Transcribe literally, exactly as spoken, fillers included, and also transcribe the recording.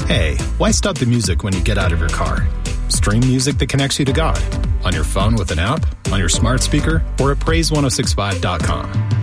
Hey, why stop the music when you get out of your car? Stream music that connects you to God on your phone with an app, on your smart speaker, or at praise ten sixty-five dot com.